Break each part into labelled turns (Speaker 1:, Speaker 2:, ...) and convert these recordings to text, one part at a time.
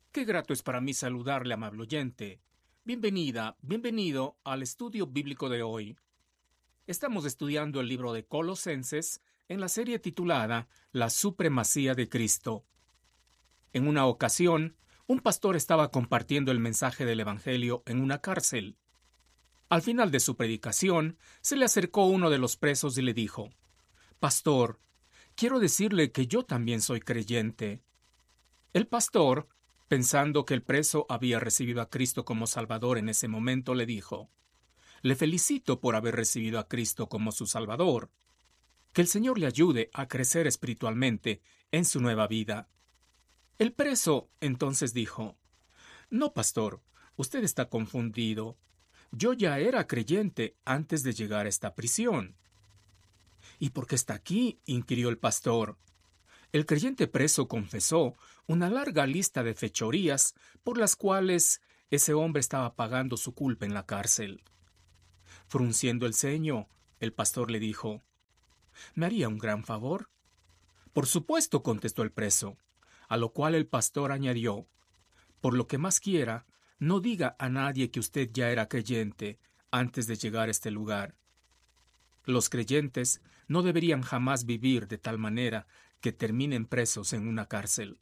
Speaker 1: Qué grato es para mí saludarle, amable oyente. Bienvenida, bienvenido al estudio bíblico de hoy. Estamos estudiando el libro de Colosenses en la serie titulada La Supremacía de Cristo. En una ocasión, un pastor estaba compartiendo el mensaje del Evangelio en una cárcel. Al final de su predicación, se le acercó uno de los presos y le dijo: «Pastor, quiero decirle que yo también soy creyente». El pastor, pensando que el preso había recibido a Cristo como Salvador en ese momento, le dijo: «Le felicito por haber recibido a Cristo como su Salvador. Que el Señor le ayude a crecer espiritualmente en su nueva vida». El preso entonces dijo: «No, pastor, usted está confundido. Yo ya era creyente antes de llegar a esta prisión». «¿Y por qué está aquí?», inquirió el pastor. El creyente preso confesó una larga lista de fechorías por las cuales ese hombre estaba pagando su culpa en la cárcel. Frunciendo el ceño, el pastor le dijo: «¿Me haría un gran favor?». «Por supuesto», contestó el preso, a lo cual el pastor añadió: «Por lo que más quiera, no diga a nadie que usted ya era creyente antes de llegar a este lugar. Los creyentes no deberían jamás vivir de tal manera que terminen presos en una cárcel.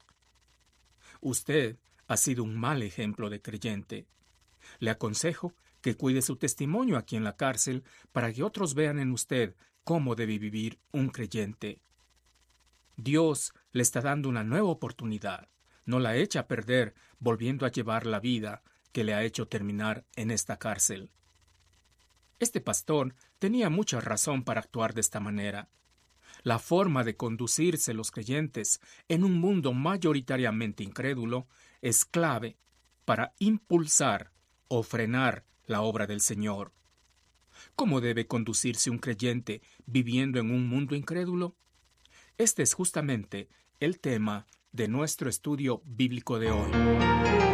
Speaker 1: Usted ha sido un mal ejemplo de creyente. Le aconsejo que cuide su testimonio aquí en la cárcel para que otros vean en usted cómo debe vivir un creyente. Dios le está dando una nueva oportunidad. No la echa a perder volviendo a llevar la vida que le ha hecho terminar en esta cárcel». Este pastor tenía mucha razón para actuar de esta manera. La forma de conducirse los creyentes en un mundo mayoritariamente incrédulo es clave para impulsar o frenar la obra del Señor. ¿Cómo debe conducirse un creyente viviendo en un mundo incrédulo? Este es justamente el tema de nuestro estudio bíblico de hoy.